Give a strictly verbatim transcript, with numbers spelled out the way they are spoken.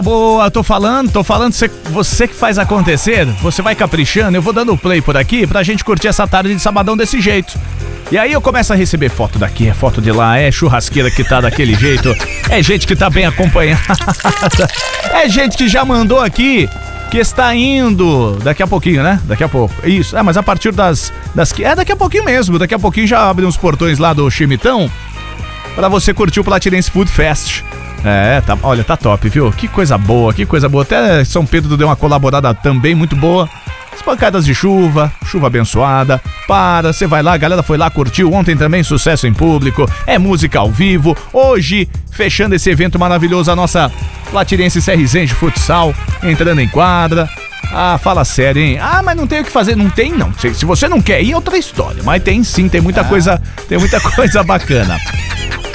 Boa, tô falando, tô falando, você, você que faz acontecer, você vai caprichando, eu vou dando play por aqui pra gente curtir essa tarde de sabadão desse jeito. E aí eu começo a receber foto daqui, é foto de lá, é churrasqueira que tá daquele jeito, é gente que tá bem acompanhada, é gente que já mandou aqui, que está indo daqui a pouquinho, né? Daqui a pouco, isso, é, mas a partir das, das... É daqui a pouquinho mesmo, daqui a pouquinho já abrem os portões lá do Chimitão pra você curtir o Platinense Food Fest. É, tá, olha, tá top, viu? Que coisa boa, que coisa boa. Até São Pedro deu uma colaborada também muito boa. As pancadas de chuva, chuva abençoada. Para, você vai lá, a galera foi lá, curtiu. Ontem também sucesso em público. É música ao vivo. Hoje, fechando esse evento maravilhoso, a nossa Platinense Serrizense Futsal entrando em quadra. Ah, fala sério, hein? Ah, mas não tem o que fazer. Não tem, não. Se, se você não quer ir, é outra história. Mas tem sim, tem muita coisa, tem muita coisa bacana.